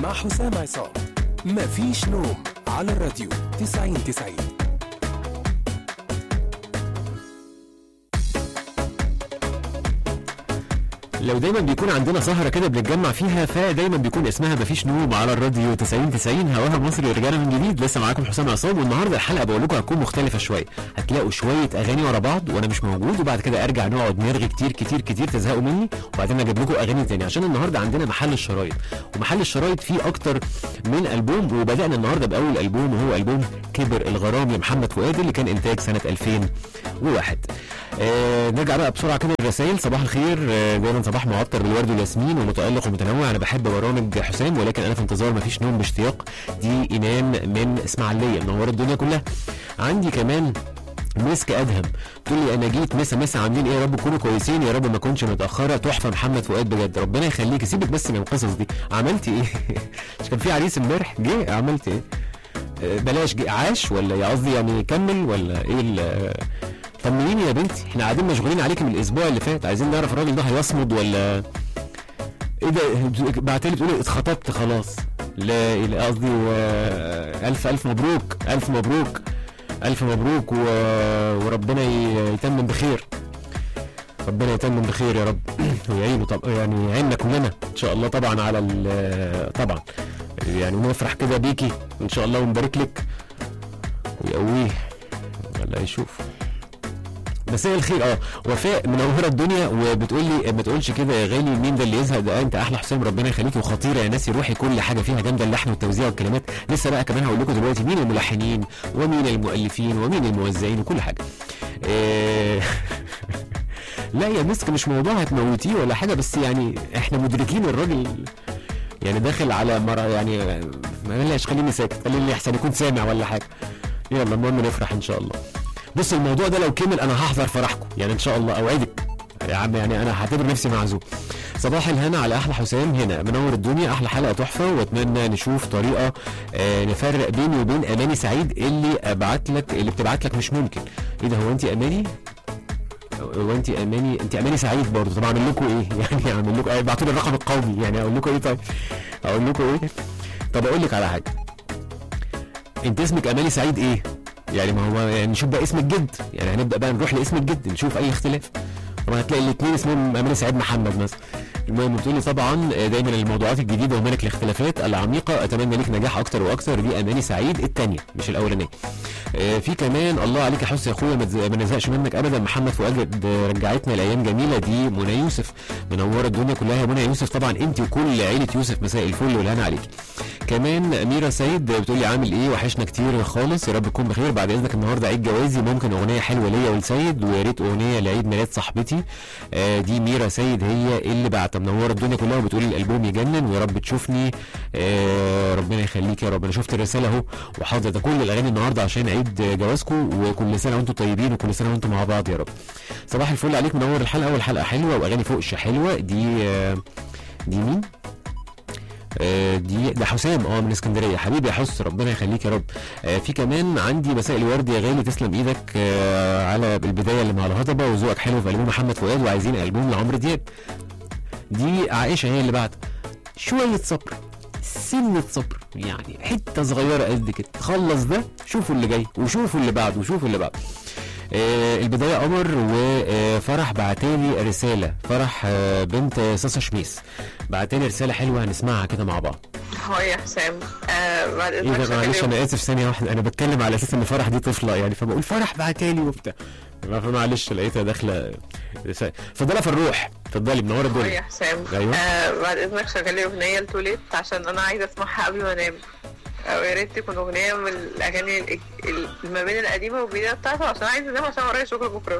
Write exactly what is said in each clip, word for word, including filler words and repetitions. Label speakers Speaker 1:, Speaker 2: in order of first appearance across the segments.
Speaker 1: مع حسام عصام. مفيش نوم على الراديو تسعين تسعين.
Speaker 2: لو دايما بيكون عندنا سهرة كده بنتجمع فيها فدايما بيكون اسمها مفيش نوم على الراديو تسعين تسعين. هواها مصري ورجعنا من جديد. لسه معاكم حسام عصام، والنهارده الحلقة بقول لكم هتكون مختلفة شوية. هتلاقوا شوية أغاني ورا بعض وأنا مش موجود، وبعد كده أرجع نقعد نرغي كتير كتير كتير تزهقوا مني، وبعدين أجيب لكم أغاني تاني عشان النهارده عندنا محل الشرايط. ومحل الشرايط فيه أكتر من ألبوم، وبدأنا النهارده بأول ألبوم وهو ألبوم كبر الغرام لمحمد فؤاد اللي كان إنتاج سنة ألفين وواحد. آه نرجع بقى بسرعه كده الرسائل. صباح الخير. آه دايما صباح معطر بالورد والياسمين ومتالق ومتنوع. انا بحب برامج حسام ولكن انا في انتظار مفيش نوم باشتياق. دي ايمان من اسماعيليه منور الدنيا كلها. عندي كمان مسك ادهم تقول لي انا جيت مسا مسا عاملين ايه يا رب تكونوا كويسين يا رب ما كنتش متاخره. تحفه محمد فؤاد بجد ربنا يخليك. سيبك بس من القصص دي. عملتي ايه؟ مش كان في عريس امبارح جه؟ عملتي ايه؟ آه بلاش جه عاش ولا قصدي يعني كمل ولا ايه؟ طمنيني يا بنتي، احنا قاعدين مشغولين عليكي من الاسبوع اللي فات، عايزين نعرف الراجل ده هيصمد ولا ايه ده؟ بعتلي تقولي اتخطبت خلاص. لا قصدي الف الف مبروك الف مبروك الف مبروك و... وربنا يتمم بخير. ربنا يتمم بخير يا رب ويعينه. طب يعني يعيننا كلنا ان شاء الله طبعا على ال... طبعا يعني ونفرح كده بيكي ان شاء الله ونبارك لك ويقويه ولا يشوف. مساء الخير. اه وفاء منوره الدنيا وبتقول لي ما تقولش كده يا غالي، مين ده اللي يزهق؟ ده انت احلى حسام ربنا يخليكي وخطيره يا ناسي روحي كل حاجه فيها جامده، اللحن والتوزيع والكلمات. لسه بقى كمان هقول لكم دلوقتي مين الملحنين ومين المؤلفين ومين الموزعين وكل حاجه. إيه لا يا مسك مش موضوع هتموتيه ولا حاجه، بس يعني احنا مدركين الراجل يعني داخل على مره يعني معلش خليني ساكت خليني احسن يكون سامع ولا حاجه. يلا المهم نفرح ان شاء الله. بص الموضوع ده لو كمل انا هحضر فرحكم يعني ان شاء الله اوعدك يا عم، يعني انا هعتبر نفسي معزوم. صباح الهنا على احلى حسام هنا منور الدنيا. احلى حلقه تحفه واتمنى نشوف طريقه آه نفرق بيني وبين اماني سعيد اللي ابعت لك اللي بتبعت لك مش ممكن. ايه ده هو انت اماني؟ هو انت اماني؟ انت اماني سعيد برضه. طب اعمل لكم ايه يعني؟ اعمل لكم ابعتوا لي الرقم القومي يعني اقول لكم ايه؟ طيب اقول لكم ايه؟ طب اقول لك على حاجه، انت اسمك اماني سعيد ايه؟ يعني ما هو يعني نشوف بقى اسم الجد، يعني هنبدا بقى نروح لاسم الجد نشوف اي اختلاف. طبعا هتلاقي الاثنين اسمهم اماني سعيد محمد مثلا. المهم بتقولي طبعا دايما الموضوعات الجديده وملك الاختلافات العميقه، اتمنى لك نجاح اكتر واكتر. دي اماني سعيد الثانيه مش الاولانيه. آه في كمان الله عليك يا حس يا اخويا ما نزهقش منك ابدا. محمد فؤاد رجعتنا الايام جميله. دي منى يوسف منوره الدنيا كلها يا منى يوسف. طبعا انت وكل عيله يوسف مساء الفل والهنا عليكي. كمان ميرا سيد بتقولي عامل ايه؟ وحشنا كتير خالص يا رب تكون بخير. بعد اذنك النهارده عيد جوازي، ممكن اغنيه حلوه ليا ولسيد ويا ريت اغنيه لعيد ميلاد صاحبتي. آه دي ميرا سيد هي اللي بعتها منوره الدنيا كلها وبتقولي الالبوم يجنن ويا رب تشوفني. آه ربنا يخليك يا رب. انا شفت الرساله اهو وحاضر ده كل الاغاني النهارده عشان عيد جوازكم، وكل سنه وانتم طيبين وكل سنه وانتم مع بعض يا رب. صباح الفل عليك منور الحلقه والحلقه حلوه واغاني فوقش حلوه. دي آه دي مين؟ آه دي ده حسام اه من اسكندريه. حبيبي يا حس ربنا يخليك يا رب. آه في كمان عندي مساء الورد يا غالي تسلم ايدك آه على البدايه اللي مع الهضبه وذوقك حلو في البوم محمد فؤاد وعايزين البوم لعمرو دياب. دي عائشه هي اللي بعت شويه صبر سنه صبر يعني حته صغيره قد كده. خلص ده شوفوا اللي جاي وشوفوا اللي بعده وشوفوا اللي بعده. آه البدايه قمر وفرح بعتالي رساله. فرح آه بنت ساسا شميس بعتالي رساله حلوه هنسمعها كده مع بعض.
Speaker 3: هو يا حسام آه بعد اذنك
Speaker 2: ايه ده معلش انا اسف ثانيه واحده انا بتكلم على اساس ان فرح دي طفله يعني فبقول فرح بعتالي وبتاع معلش لقيتها داخله رساله. اتفضلي في الروح اتفضلي منوره الدنيا.
Speaker 3: هو يا حسام
Speaker 2: أيوة.
Speaker 3: آه بعد اذنك شغلي اغنيه لتوليت عشان انا عايزه اسمعها قبل ما انام، او يا ريت تكون اغنيه من الاغاني ما بين القديمه والجديده بتاعته عشان عايزه انام عشان ورايا شغل بكره.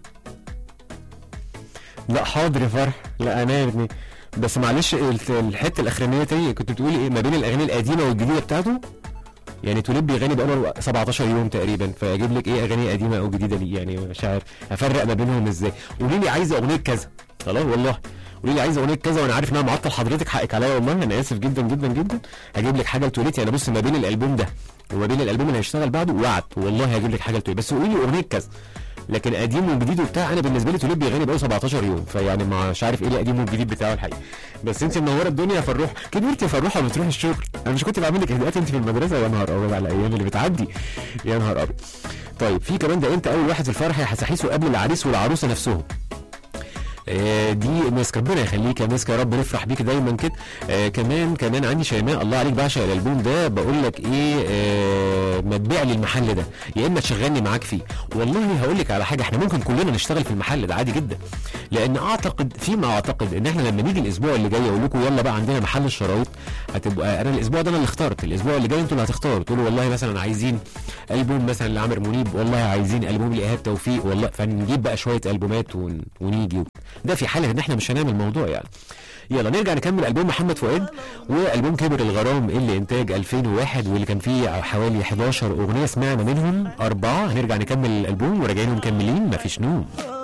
Speaker 2: لا حاضر يا فرح لا انا يا ابني بس معلش الحته الاخرانيه تاني كنت بتقولي ايه ما بين الاغاني القديمه والجديده بتاعته؟ يعني توليب بيغني بقاله سبعتاشر يوم تقريبا فاجيب لك ايه اغاني قديمه او جديده ليه يعني مش عارف افرق ما بينهم ازاي. قولي لي عايزه اغنيه كذا خلاص والله قولي لي عايزه اغنيه كذا وانا عارف ان انا معطل حضرتك حقك عليا والله انا اسف جدا جدا جدا. هجيب لك حاجه لتوليت يعني بص ما بين الالبوم ده وما بين الالبوم اللي هيشتغل بعده وعد والله هجيب لك حاجه لتوليت بس قولي لي اغنيه كذا لكن قديم وجديد وبتاع انا بالنسبه لي توليب بيغني بقاله سبعتاشر يوم، فيعني مش عارف ايه القديم والجديد بتاعه الحقيقه. بس انت منوره الدنيا يا فروح، كبرتي يا فروحه بتروح الشغل. انا مش كنت بعمل لك هديات انت في المدرسه؟ يا نهار ابيض على الايام اللي بتعدي، يا نهار ابيض. طيب في كمان ده انت اول واحد في الفرح يا حسحيسه قبل العريس والعروسه نفسهم. آه دي مسك، ربنا يخليك يا مسك يا رب، نفرح بيك دايما كده. آه كمان كمان عندي شيماء، الله عليك بعشق الالبوم ده، بقول لك ايه آه ما تبيع لي المحل ده يا اما تشغلني معاك فيه. والله هقول لك على حاجه، احنا ممكن كلنا نشتغل في المحل ده عادي جدا، لان اعتقد فيما اعتقد ان احنا لما نيجي الاسبوع اللي جاي اقول لكم يلا بقى عندنا محل الشرايط، هتبقى انا الاسبوع ده انا اللي اخترت، الاسبوع اللي جاي انتوا اللي هتختاروا، تقولوا والله مثلا عايزين البوم مثلا لعمر منيب، والله عايزين البوم لايهاب توفيق، والله فنجيب بقى شويه البومات ون... ونيجي. ده في حاله ان احنا مش هنعمل موضوع يعني. يلا نرجع نكمل البوم محمد فؤاد والبوم كبر الغرام اللي انتاج ألفين وواحد واللي كان فيه حوالي حداشر اغنيه، سمعنا منهم اربعه. هنرجع نكمل الالبوم وراجعين مكملين مفيش نوم.